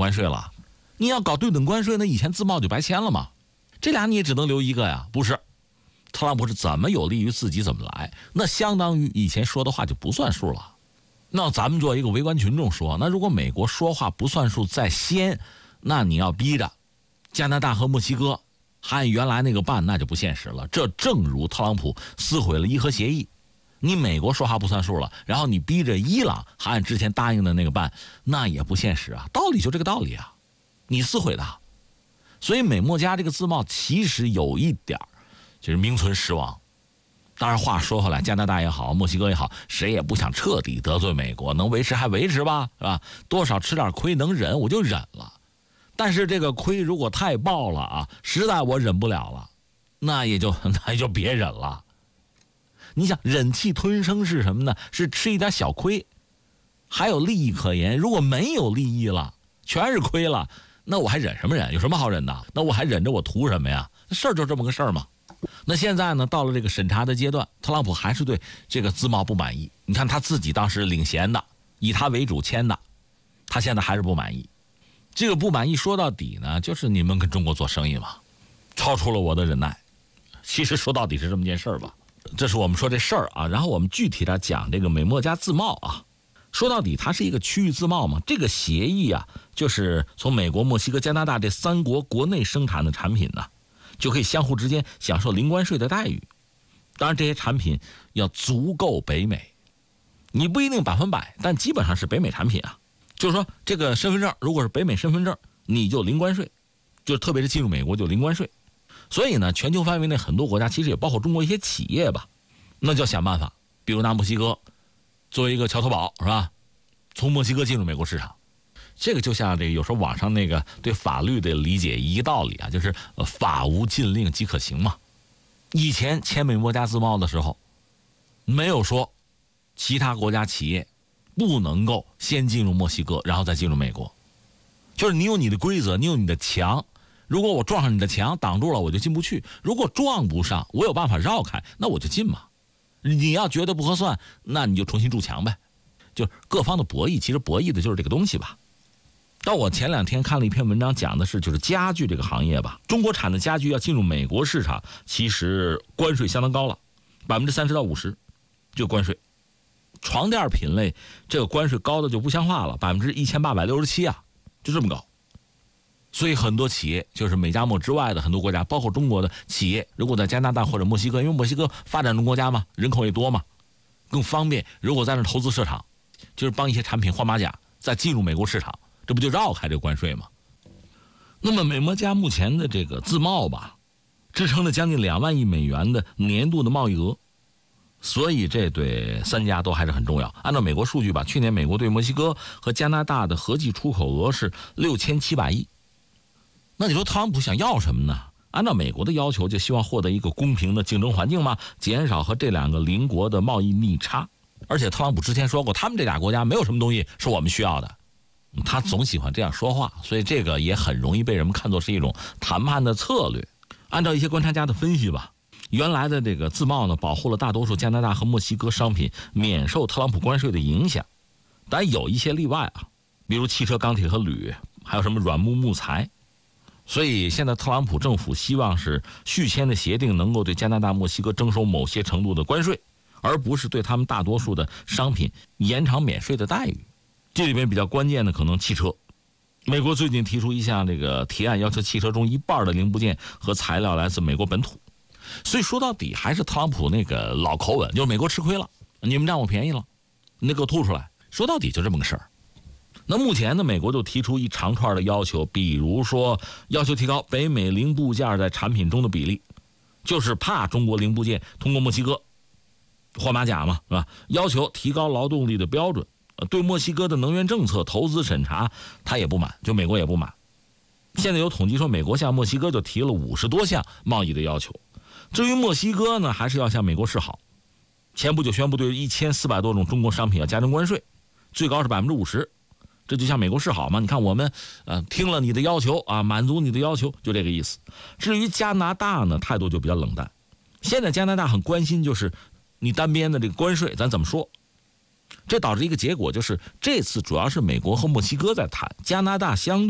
关税了。你要搞对等关税，那以前自贸就白签了嘛。这俩你也只能留一个呀，不是？特朗普是怎么有利于自己怎么来，那相当于以前说的话就不算数了。那咱们作为一个围观群众说，那如果美国说话不算数在先，那你要逼着加拿大和墨西哥还按原来那个办，那就不现实了。这正如特朗普撕毁了伊核协议，你美国说话不算数了，然后你逼着伊朗还按之前答应的那个办，那也不现实啊。道理就这个道理啊，你撕毁的。所以美墨加这个自贸其实有一点就是名存实亡。当然话说回来，加拿大也好，墨西哥也好，谁也不想彻底得罪美国，能维持还维持吧，是吧？多少吃点亏能忍我就忍了。但是这个亏如果太爆了啊，实在我忍不了了，那也就别忍了。你想忍气吞声是什么呢？是吃一点小亏，还有利益可言。如果没有利益了，全是亏了，那我还忍什么忍？有什么好忍的？那我还忍着我图什么呀？事儿就这么个事儿嘛。那现在呢，到了这个审查的阶段，特朗普还是对这个自贸不满意。你看他自己当时领衔的，以他为主签的，他现在还是不满意。这个不满意说到底呢，就是你们跟中国做生意嘛，超出了我的忍耐。其实说到底是这么件事儿吧。这是我们说这事儿啊，然后我们具体的讲这个美墨加自贸啊。说到底它是一个区域自贸嘛，这个协议啊，就是从美国、墨西哥、加拿大这三国国内生产的产品呢，就可以相互之间享受零关税的待遇。当然这些产品要足够北美，你不一定100%，但基本上是北美产品啊。就是说这个身份证如果是北美身份证，你就零关税，就特别是进入美国就零关税。所以呢，全球范围内很多国家，其实也包括中国一些企业吧，那就要想办法，比如拿墨西哥作为一个桥头堡，是吧？从墨西哥进入美国市场，这个就像这个有时候网上那个对法律的理解一个道理啊，就是法无禁令即可行嘛。以前签美墨加自贸的时候，没有说其他国家企业不能够先进入墨西哥，然后再进入美国，就是你有你的规则，你有你的墙。如果我撞上你的墙挡住了，我就进不去；如果撞不上，我有办法绕开，那我就进嘛。你要觉得不合算，那你就重新筑墙呗。就各方的博弈，其实博弈的就是这个东西吧。但我前2天看了一篇文章，讲的是就是家具这个行业吧。中国产的家具要进入美国市场，其实关税相当高了，30%到50%，这个关税。床垫品类这个关税高的就不像话了，1867%啊，就这么高。所以很多企业，就是美加墨之外的很多国家，包括中国的企业，如果在加拿大或者墨西哥，因为墨西哥发展中国家嘛，人口也多嘛，更方便。如果在那投资设厂，就是帮一些产品换马甲，再进入美国市场，这不就绕开这个关税吗？那么美墨加目前的这个自贸吧，支撑了将近2万亿美元的年度的贸易额，所以这对3家都还是很重要。按照美国数据吧，去年美国对墨西哥和加拿大的合计出口额是6700亿。那你说特朗普想要什么呢？按照美国的要求，就希望获得一个公平的竞争环境嘛，减少和这2个邻国的贸易逆差。而且特朗普之前说过，他们这俩国家没有什么东西是我们需要的，他总喜欢这样说话，所以这个也很容易被人们看作是一种谈判的策略。按照一些观察家的分析吧，原来的这个自贸呢，保护了大多数加拿大和墨西哥商品免受特朗普关税的影响，但有一些例外啊，比如汽车、钢铁和铝，还有什么软木木材。所以现在特朗普政府希望是续签的协定能够对加拿大、墨西哥征收某些程度的关税，而不是对他们大多数的商品延长免税的待遇。这里边比较关键的可能汽车，美国最近提出一项这个提案，要求汽车中1半的零部件和材料来自美国本土。所以说到底还是特朗普那个老口吻，就是美国吃亏了，你们占我便宜了，你得给我吐出来。说到底就这么个事儿。那目前呢，美国就提出一长串的要求，比如说要求提高北美零部件在产品中的比例，就是怕中国零部件通过墨西哥换马甲嘛，是吧？要求提高劳动力的标准，对墨西哥的能源政策、投资审查，他也不满，就美国也不满。现在有统计说，美国向墨西哥就提了50多项贸易的要求。至于墨西哥呢，还是要向美国示好。前不久宣布对1400多种中国商品要加征关税，最高是50%。这就向美国示好嘛？你看我们听了你的要求啊，满足你的要求，就这个意思。至于加拿大呢，态度就比较冷淡。现在加拿大很关心就是你单边的这个关税咱怎么说，这导致一个结果就是这次主要是美国和墨西哥在谈，加拿大相对